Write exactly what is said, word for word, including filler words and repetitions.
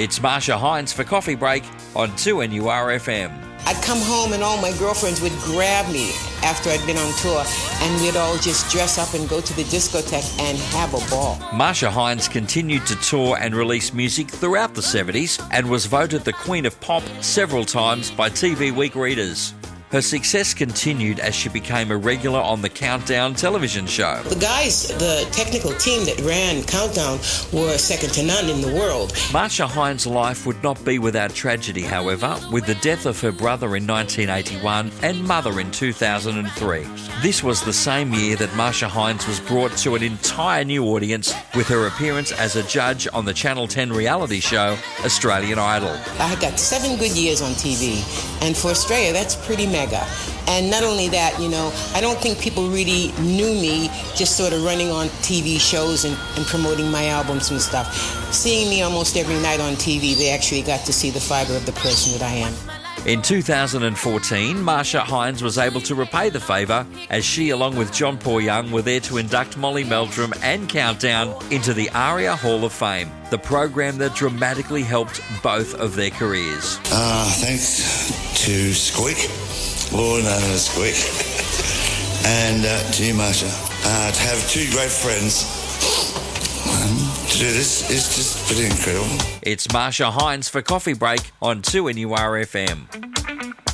It's Marsha Hines for Coffee Break on two N U R F M. I'd come home and all my girlfriends would grab me after I'd been on tour, and we'd all just dress up and go to the discotheque and have a ball. Marsha Hines continued to tour and release music throughout the seventies and was voted the Queen of Pop several times by T V Week readers. Her success continued as she became a regular on the Countdown television show. The guys, the technical team that ran Countdown, were second to none in the world. Marsha Hines' life would not be without tragedy, however, with the death of her brother in nineteen eighty-one and mother in two thousand three. This was the same year that Marsha Hines was brought to an entire new audience with her appearance as a judge on the Channel ten reality show Australian Idol. I got seven good years on T V, and for Australia, that's pretty mega. And not only that, you know, I don't think people really knew me just sort of running on T V shows and, and promoting my albums and stuff. Seeing me almost every night on T V, they actually got to see the fibre of the person that I am. In two thousand fourteen, Marsha Hines was able to repay the favour as she, along with John Paul Young, were there to induct Molly Meldrum and Countdown into the ARIA Hall of Fame, the program that dramatically helped both of their careers. Uh, thanks to Squeak, Lord known as Squeak, and uh, to you, Marsha. Uh, to have two great friends um, to do this is just pretty incredible. It's Marsha Hines for Coffee Break on two N U R F M.